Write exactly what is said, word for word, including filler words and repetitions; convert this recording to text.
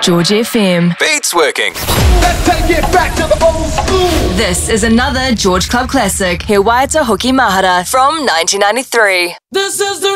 George F M. Beats working. Let's take it back to the old school. This is another George Club classic, He Waiata Hoki Mahara from nineteen ninety-three. This is the